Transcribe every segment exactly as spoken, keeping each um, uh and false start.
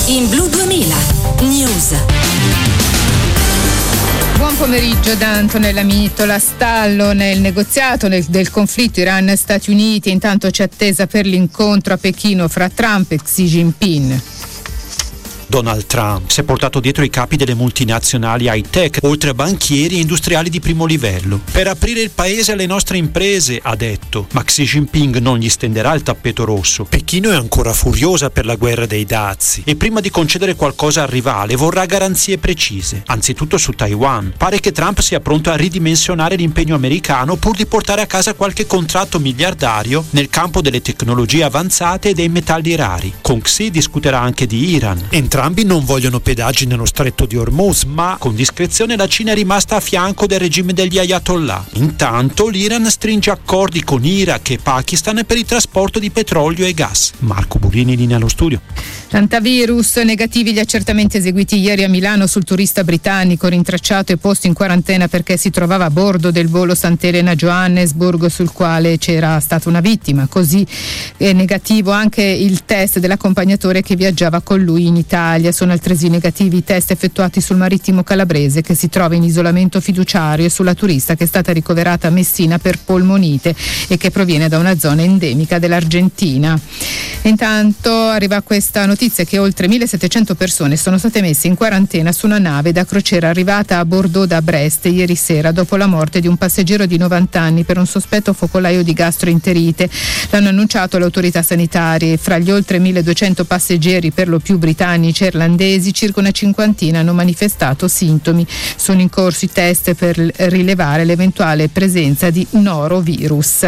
In Blu duemila News. Buon pomeriggio da Antonella Mittola. Stallo nel negoziato nel, del conflitto Iran-Stati Uniti. Intanto c'è attesa per l'incontro a Pechino fra Trump e Xi Jinping. Donald Trump si è portato dietro i capi delle multinazionali high-tech, oltre a banchieri e industriali di primo livello. Per aprire il paese alle nostre imprese, ha detto, ma Xi Jinping non gli stenderà il tappeto rosso. Pechino è ancora furiosa per la guerra dei dazi e prima di concedere qualcosa al rivale vorrà garanzie precise. Anzitutto su Taiwan. Pare che Trump sia pronto a ridimensionare l'impegno americano pur di portare a casa qualche contratto miliardario nel campo delle tecnologie avanzate e dei metalli rari. Con Xi discuterà anche di Iran. Entrambi non vogliono pedaggi nello stretto di Hormuz, ma con discrezione la Cina è rimasta a fianco del regime degli Ayatollah. Intanto l'Iran stringe accordi con Iraq e Pakistan per il trasporto di petrolio e gas. Marco Burini, linea allo studio. Antivirus, negativi gli accertamenti eseguiti ieri a Milano sul turista britannico rintracciato e posto in quarantena perché si trovava a bordo del volo Sant'Elena Johannesburg sul quale c'era stata una vittima. Così è negativo anche il test dell'accompagnatore che viaggiava con lui in Italia. Sono altresì negativi i test effettuati sul marittimo calabrese che si trova in isolamento fiduciario e sulla turista che è stata ricoverata a Messina per polmonite e che proviene da una zona endemica dell'Argentina. Intanto arriva questa notizia che oltre millesettecento persone sono state messe in quarantena su una nave da crociera arrivata a Bordeaux da Brest ieri sera dopo la morte di un passeggero di novanta anni per un sospetto focolaio di gastroenterite. L'hanno annunciato le autorità sanitarie. Fra gli oltre milleduecento passeggeri, per lo più britannici e irlandesi, circa una cinquantina hanno manifestato sintomi. Sono in corso i test per rilevare l'eventuale presenza di norovirus.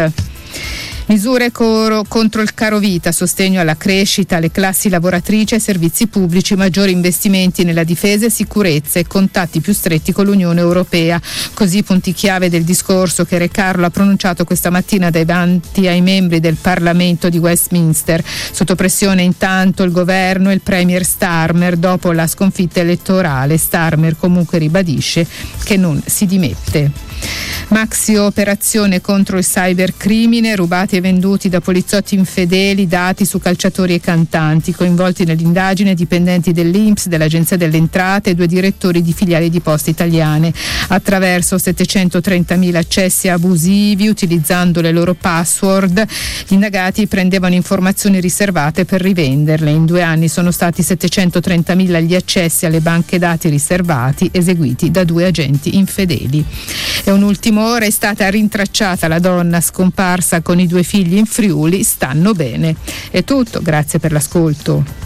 Misure coro contro il caro vita, sostegno alla crescita, alle classi lavoratrici e ai servizi pubblici, maggiori investimenti nella difesa e sicurezza e contatti più stretti con l'Unione Europea. Così punti chiave del discorso che Re Carlo ha pronunciato questa mattina davanti ai membri del Parlamento di Westminster. Sotto pressione intanto il governo e il premier Starmer dopo la sconfitta elettorale. Starmer comunque ribadisce che non si dimette. Maxi operazione contro il cybercrimine, rubati e venduti da poliziotti infedeli dati su calciatori e cantanti, coinvolti nell'indagine dipendenti dell'I N P S, dell'Agenzia delle Entrate e due direttori di filiali di Poste Italiane. Attraverso settecentotrentamila accessi abusivi, utilizzando le loro password, gli indagati prendevano informazioni riservate per rivenderle. In due anni sono stati settecentotrentamila gli accessi alle banche dati riservati eseguiti da due agenti infedeli. E un'ultima ora: è stata rintracciata la donna scomparsa con i due figli in Friuli, stanno bene. È tutto, grazie per l'ascolto.